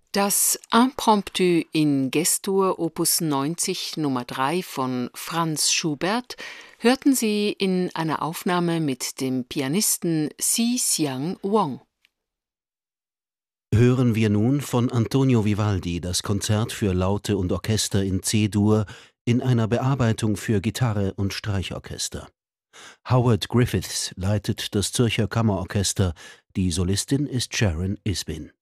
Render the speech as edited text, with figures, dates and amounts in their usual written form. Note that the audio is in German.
Das Impromptu in Gestur Opus 90 Nummer 3 von Franz Schubert hörten Sie in einer Aufnahme mit dem Pianisten Si-Xiang Wong. Hören wir nun von Antonio Vivaldi das Konzert für Laute und Orchester in C-Dur in einer Bearbeitung für Gitarre und Streichorchester. Howard Griffiths leitet das Zürcher Kammerorchester, die Solistin ist Sharon Isbin.